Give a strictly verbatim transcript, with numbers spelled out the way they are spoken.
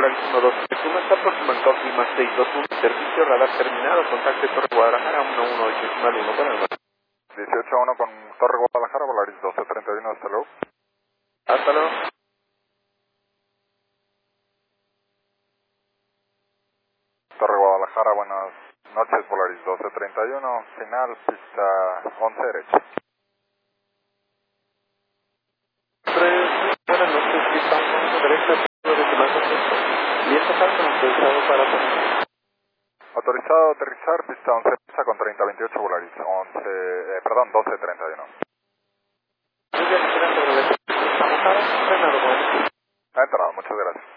Polaris uno dos tres uno, está próximo al Coffee más seis dos uno, servicio radar terminado, contacte Torre Guadalajara uno uno ocho uno, con el dieciocho uno con Torre Guadalajara, Polaris doce treinta y uno, hasta luego. Hasta luego. Torre Guadalajara, buenas noches, Polaris doce treinta y uno, final, pista once derecha. Buenas noches, pista once derecha, desde más atento. Bien total con autorizado para aterrizar. Autorizado a aterrizar, pista once derecha con treinta veintiocho, Polaris once, eh, perdón, doce treinta y uno. Muy bien, esperando, estamos ahora, frenado, bueno. Ha entrado, muchas gracias.